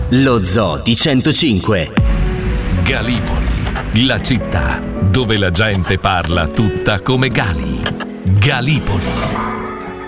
Lo Zoo di 105. Galipoli, la città dove la gente parla tutta come Gali. Galipoli.